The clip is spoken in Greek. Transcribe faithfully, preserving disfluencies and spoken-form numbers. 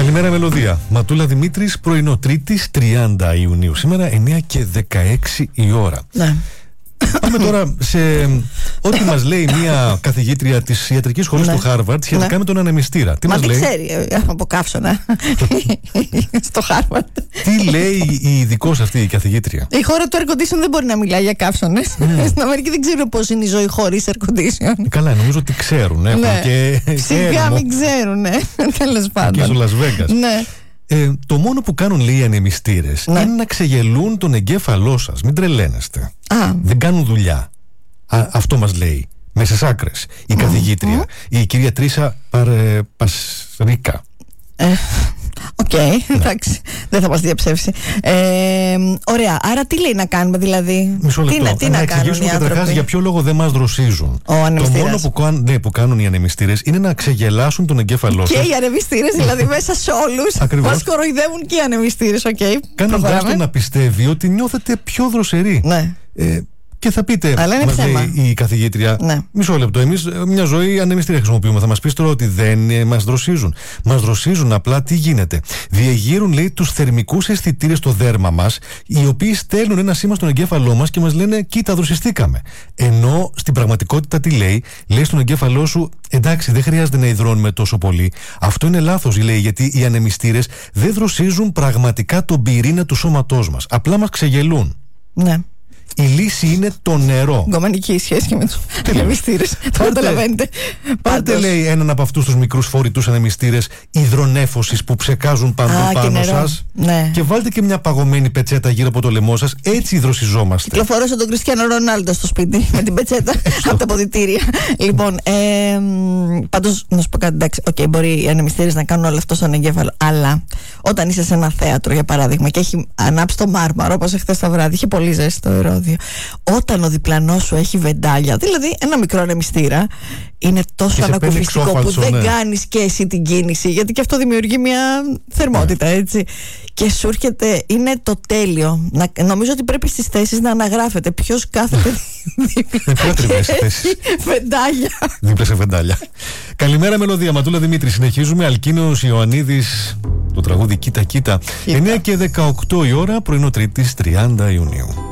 Καλημέρα Μελωδία. Ματούλα Δημήτρης, πρωινό Τρίτης τριάντα Ιουνίου. Σήμερα εννιά και δεκαέξι η ώρα. Ναι. Πάμε τώρα σε ό,τι μας λέει μια καθηγήτρια της ιατρικής σχολής ναι. του Χάρβαρντ σχετικά ναι. με τον ανεμιστήρα. Τι Μα μας τι λέει? ξέρει από καύσωνα στο Χάρβαρντ. Τι λέει η ειδικός αυτή η καθηγήτρια? Η χώρα του air condition δεν μπορεί να μιλάει για καύσονες. Mm. Στην Αμερική δεν ξέρουν πώς είναι η ζωή χωρίς air condition. Καλά, νομίζω ότι ξέρουν. Ναι. Και σιγά μην ξέρουν, ναι. Τέλος πάντων. Και στο Λας Βέγκας. Ναι. Ε, το μόνο που κάνουν, λέει, οι ανεμιστήρες ναι. είναι να ξεγελούν τον εγκέφαλό σας. Μην τρελαίνεστε. Α. Δεν κάνουν δουλειά. Α, αυτό μας λέει με στις άκρες η mm. καθηγήτρια, mm. η κυρία Τρίσα Παρε, Πασρίκα. Οκ, okay, ναι. εντάξει, δεν θα μας διαψεύσει. Ε, ωραία, άρα τι λέει να κάνουμε δηλαδή? Μισό λεπτό, τι, τι να, να εξηγήσουμε καταρχάς για ποιο λόγο δεν μας δροσίζουν. Ο ανεμιστήρας. Το μόνο που, κάν, ναι, που κάνουν οι ανεμιστήρες είναι να ξεγελάσουν τον εγκέφαλό σας. Και οι ανεμιστήρες, δηλαδή μέσα σε όλους μας κοροϊδεύουν και οι ανεμιστήρες, οκ. Okay, κάνοντας το να πιστεύει ότι νιώθετε πιο δροσεροί. Ναι. Ε, Και θα πείτε, μας λέει η καθηγήτρια, ναι. μισό λεπτό, εμείς μια ζωή ανεμιστήρια χρησιμοποιούμε. Θα μας πεις τώρα ότι δεν ε, μας δροσίζουν. Μας δροσίζουν, απλά τι γίνεται? Διεγείρουν, λέει, τους θερμικούς αισθητήρες στο δέρμα μας, οι οποίοι στέλνουν ένα σήμα στον εγκέφαλό μας και μας λένε, κοίτα, δροσιστήκαμε. Ενώ στην πραγματικότητα τι λέει? Λέει στον εγκέφαλό σου, εντάξει, δεν χρειάζεται να υδρώνουμε τόσο πολύ. Αυτό είναι λάθος, λέει, γιατί οι ανεμιστήρες δεν δροσίζουν πραγματικά τον πυρήνα του σώματός μας. Απλά μας ξεγελούν. Ναι. Η λύση είναι το νερό. Γκομανική σχέση με τους ανεμιστήρες. Το καταλαβαίνετε. Πάρτε, λέει, έναν από αυτούς τους μικρούς φορητούς ανεμιστήρες υδρονέφωσης που ψεκάζουν παντού Α, πάνω σας. Ναι. Και βάλτε και μια παγωμένη πετσέτα γύρω από το λαιμό σας. Έτσι υδροσιζόμαστε. Κυκλοφορώ τον Κριστιάνο Ρονάλντο στο σπίτι με την πετσέτα από τα ποδητήρια. Λοιπόν, ε, πάντως να σου πω κάτι. Εντάξει, okay, μπορεί οι ανεμιστήρες να κάνουν όλο αυτό στον εγκέφαλο. Αλλά όταν είσαι σε ένα θέατρο, για παράδειγμα, και έχει ανάψει το μάρμαρο, όπως εχθές το βράδυ, είχε πολύ ζέστη το ερώτημα. Όταν ο διπλανός σου έχει βεντάλια, δηλαδή ένα μικρό ανεμιστήρα, είναι τόσο ανακουφιστικό που δεν ναι. κάνεις και εσύ την κίνηση, γιατί και αυτό δημιουργεί μια θερμότητα, ναι. έτσι. Και σου έρχεται, είναι το τέλειο. Να, νομίζω ότι πρέπει στις θέσεις να αναγράφεται ποιος κάθεται δίπλα και έχει βεντάλια. Δίπλα σε βεντάλια. Καλημέρα Μελωδία, Ματούλα Δημήτρη. Συνεχίζουμε. Αλκίνος Ιωαννίδης, το τραγούδι Κοίτα Κοίτα. εννιά και δεκαοκτώ η ώρα, πρωινό Τρίτης τριάντα Ιουνίου.